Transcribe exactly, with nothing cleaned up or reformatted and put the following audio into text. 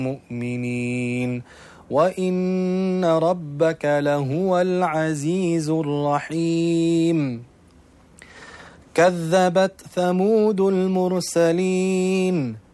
المؤمنين وإن ربك لهو العزيز الرحيم. كذبت ثمود المرسلين